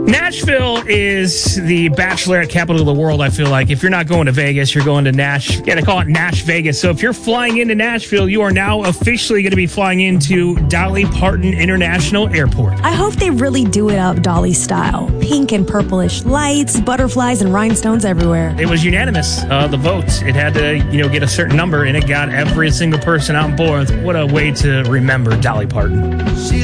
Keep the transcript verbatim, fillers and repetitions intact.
Nashville is the bachelorette capital of the world, I feel like. If you're not going to Vegas, you're going to Nash. You got to call it Nash Vegas. So if you're flying into Nashville, you are now officially going to be flying into Dolly Parton International Airport. I hope they really do it up Dolly style. Pink and purplish lights, butterflies, and rhinestones everywhere. It was unanimous, uh, the votes. It had to, you know, get a certain number, and it got every single person on board. What a way to remember Dolly Parton.